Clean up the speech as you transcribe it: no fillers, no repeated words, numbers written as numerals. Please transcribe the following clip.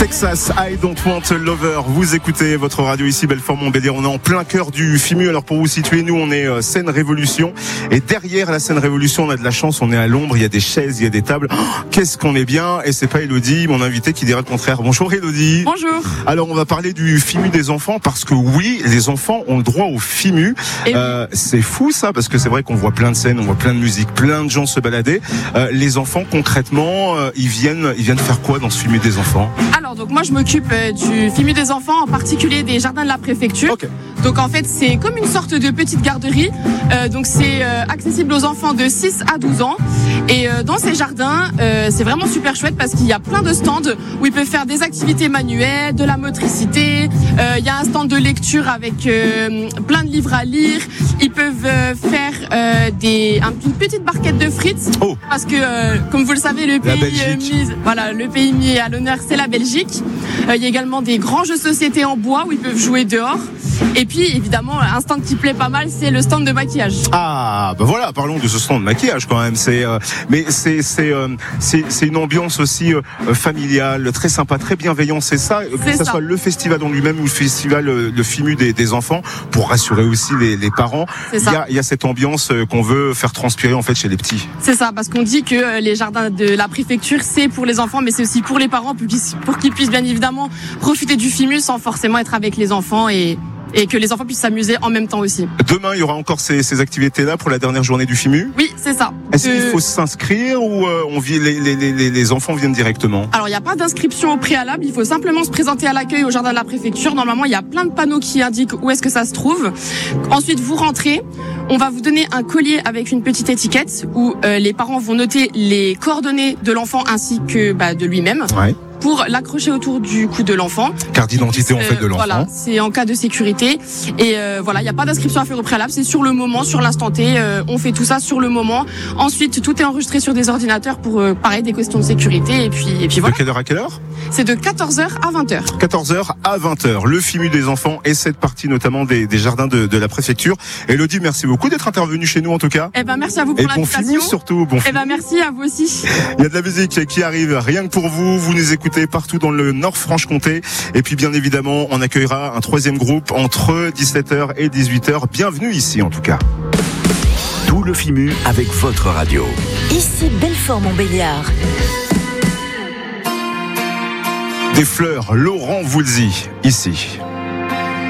Texas, I Don't Want a Lover. Vous écoutez votre radio ici, Belfort-Montbéliard. On est en plein cœur du FIMU. Alors pour vous situer, nous on est Seine-Révolution. Et derrière la Seine-Révolution, on a de la chance, on est à l'ombre, il y a des chaises, il y a des tables. Oh, qu'est-ce qu'on est bien. Et c'est pas Elodie, mon invité, qui dirait le contraire. Bonjour Elodie. Bonjour. Alors on va parler du FIMU des enfants, parce que oui, les enfants ont le droit au FIMU. C'est fou ça, parce que c'est vrai qu'on voit plein de scènes, on voit plein de musique, plein de gens se balader. Les enfants concrètement, ils viennent faire quoi dans ce FIMU des enfants? Alors donc moi je m'occupe du FIMU des enfants, en particulier des jardins de la préfecture. Okay. Donc en fait c'est comme une sorte de petite garderie. Donc c'est accessible aux enfants de 6 à 12 ans. Et dans ces jardins, c'est vraiment super chouette parce qu'il y a plein de stands où ils peuvent faire des activités manuelles, de la motricité. Il y a un stand de lecture avec plein de livres à lire. Ils peuvent faire une petite barquette de frites. Oh. Parce que comme vous le savez, le pays mis à l'honneur, c'est la Belgique. Il y a également des grands jeux de société en bois où ils peuvent jouer dehors. Et puis évidemment, un stand qui plaît pas mal, c'est le stand de maquillage. Ah, bah voilà, parlons de ce stand de maquillage quand même. C'est une ambiance aussi familiale, très sympa, très bienveillante. C'est ça, que ce soit le festival en lui-même ou le festival, le FIMU des enfants, pour rassurer aussi les parents. Il y a cette ambiance qu'on veut faire transpirer en fait chez les petits. C'est ça, parce qu'on dit que les jardins de la préfecture, c'est pour les enfants, mais c'est aussi pour les parents, pour qu'ils puissent bien évidemment profiter du FIMU sans forcément être avec les enfants et que les enfants puissent s'amuser en même temps aussi. Demain, il y aura encore ces activités-là pour la dernière journée du FIMU? Oui, c'est ça. Est-ce qu'il faut s'inscrire ou les enfants viennent directement? Alors, il n'y a pas d'inscription au préalable. Il faut simplement se présenter à l'accueil au jardin de la préfecture. Normalement, il y a plein de panneaux qui indiquent où est-ce que ça se trouve. Ensuite, vous rentrez. On va vous donner un collier avec une petite étiquette où les parents vont noter les coordonnées de l'enfant ainsi que de lui-même. Ouais. Pour l'accrocher autour du cou de l'enfant. Carte d'identité en fait de l'enfant. Voilà, c'est en cas de sécurité. Et il n'y a pas d'inscription à faire au préalable, c'est sur le moment, sur l'instant T. On fait tout ça sur le moment. Ensuite, tout est enregistré sur des ordinateurs pour pareil des questions de sécurité. Et puis voilà. De quelle heure à quelle heure? C'est de 14h à 20h. 14h à 20h. Le FIMU des enfants et cette partie notamment des jardins de la préfecture. Elodie, merci beaucoup d'être intervenue chez nous en tout cas. Merci à vous pour l'invitation. Et bon FIMU surtout. Bon FIMU. Merci à vous aussi. Il y a de la musique qui arrive rien que pour vous. Vous nous écoutez partout dans le Nord-Franche-Comté. Et puis bien évidemment, on accueillera un troisième groupe entre 17h et 18h. Bienvenue ici en tout cas. Tout le FIMU avec votre radio. Ici Belfort-Montbéliard. Des fleurs, Laurent Voulzy, ici.